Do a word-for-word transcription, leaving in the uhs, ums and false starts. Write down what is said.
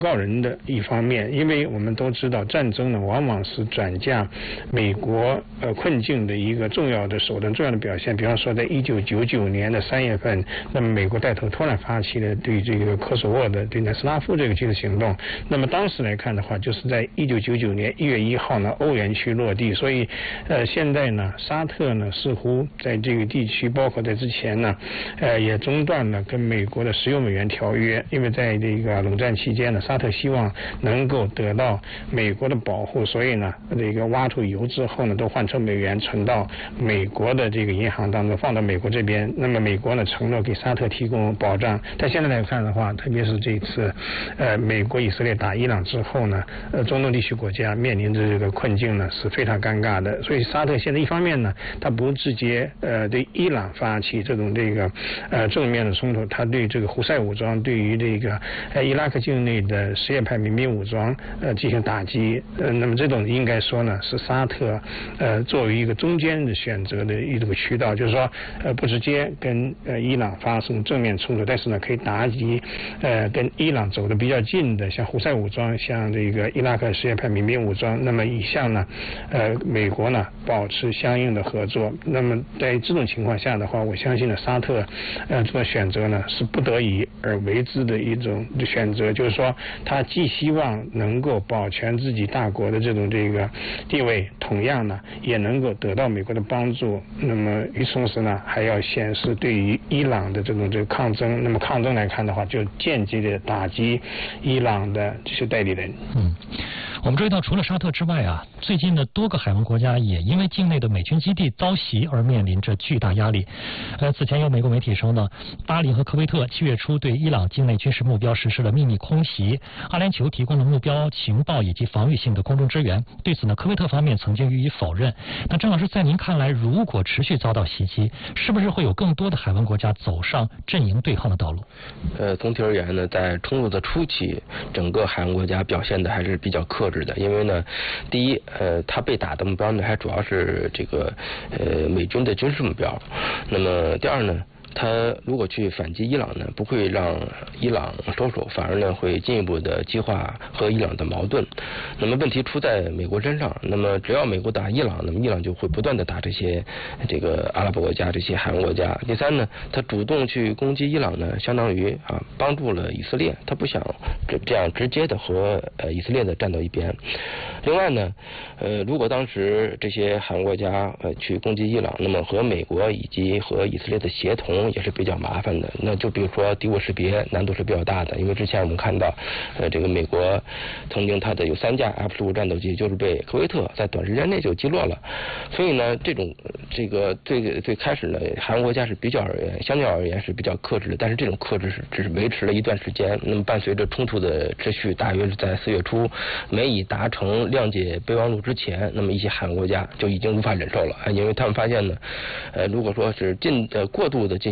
告人的一方面，因为我们都知道战争呢往往是转嫁美国呃困境的一个重要的手段、重要的表现。比方说，在一九九九年的三月份，那么美国带头突然发起了对这个科索沃的对南斯拉夫这个军事行动。那么当时来看的话，就是在一九九九年一月一号呢，欧元区落地。所以，呃，现在呢，沙特呢似乎在这个地区，包括在之前呢，呃，也中断了跟美国的石油美元条约，因为在这个冷战期间呢。沙特希望能够得到美国的保护，所以呢，这个挖出油之后呢，都换成美元存到美国的这个银行当中，放到美国这边。那么美国呢，承诺给沙特提供保障。但现在来看的话，特别是这次，呃，美国以色列打伊朗之后呢，呃，中东地区国家面临着这个困境呢，是非常尴尬的。所以沙特现在一方面呢，他不直接呃对伊朗发起这种这个呃正面的冲突，他对这个胡塞武装，对于这个呃伊拉克境内的什叶派民兵武装呃进行打击，呃，那么这种应该说呢是沙特呃作为一个中间的选择的一种渠道，就是说呃不直接跟呃伊朗发生正面冲突，但是呢可以打击呃跟伊朗走得比较近的，像胡塞武装，像这个伊拉克什叶派民兵武装，那么以向呢呃美国呢保持相应的合作。那么在这种情况下的话，我相信呢沙特呃做选择呢是不得已而为之的一种选择，就是说。他既希望能够保全自己大国的这种这个地位，同样呢也能够得到美国的帮助。那么与此同时呢，还要显示对于伊朗的这种这个抗争。那么抗争来看的话，就间接的打击伊朗的这些代理人。 嗯。我们注意到，除了沙特之外啊，最近呢，多个海湾国家也因为境内的美军基地遭袭而面临着巨大压力。呃，此前有美国媒体说呢，巴林和科威特七月初对伊朗境内军事目标实施了秘密空袭，阿联酋提供了目标情报以及防御性的空中支援。对此呢，科威特方面曾经予以否认。那郑老师，在您看来，如果持续遭到袭击，是不是会有更多的海湾国家走上阵营对抗的道路？ 呃，总体而言呢，在冲突的初期，整个海湾国家表现的还是比较克制的，因为呢，第一，呃，它被打的目标呢，还主要是这个呃美军的军事目标。那么第二呢，他如果去反击伊朗呢，不会让伊朗收手，反而呢会进一步的激化和伊朗的矛盾。那么问题出在美国身上，那么只要美国打伊朗，那么伊朗就会不断的打这些这个阿拉伯国家、这些海湾国家。第三呢，他主动去攻击伊朗呢，相当于啊帮助了以色列，他不想这这样直接的和呃以色列的站到一边。另外呢，呃，如果当时这些海湾国家呃去攻击伊朗，那么和美国以及和以色列的协同也是比较麻烦的。那就比如说敌我识别难度是比较大的，因为之前我们看到，呃，这个美国曾经它的有三架 F 十五战斗机就是被科威特在短时间内就击落了。所以呢，这种这个最最开始呢，海湾国家是比较而言，相较而言是比较克制的，但是这种克制是只是维持了一段时间。那么伴随着冲突的持续，大约是在四月初，美以达成谅解备忘录之前，那么一些海湾国家就已经无法忍受了，因为他们发现呢，呃，如果说是进呃过度的进